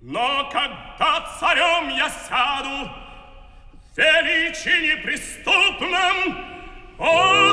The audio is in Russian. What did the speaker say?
Но когда царем я сяду, в величии неприступном,